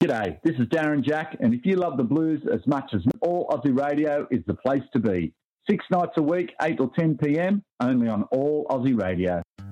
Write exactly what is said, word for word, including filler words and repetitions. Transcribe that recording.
G'day, this is Darren Jack, and if you love the blues as much as All Aussie Radio is the place to be. Six nights a week, eight till ten p.m, only on All Aussie Radio.